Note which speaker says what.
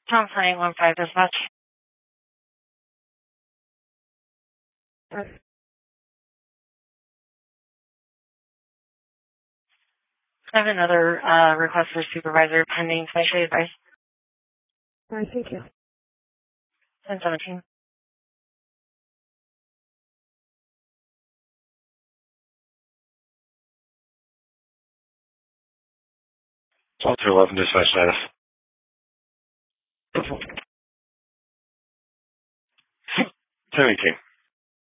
Speaker 1: Tom 4815 dispatch. I have another request for supervisor pending. Can I show you advice?
Speaker 2: All right, thank you.
Speaker 1: 1017.
Speaker 3: Alter 11 dispatch status. 1018.